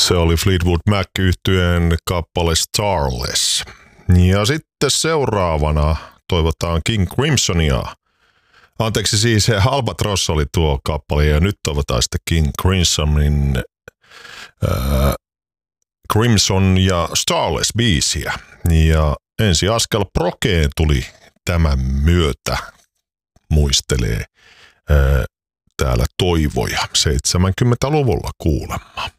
Se oli Fleetwood Mac -yhtyeen kappale Starless. Ja sitten seuraavana toivotaan King Crimsonia. Anteeksi, siis Albatross oli tuo kappale ja nyt toivotaan sitten King Crimsonin Crimson ja Starless -biisiä. Ja ensi askel Prokeen tuli tämän myötä, muistelee täällä toivoja 70-luvulla kuulemma.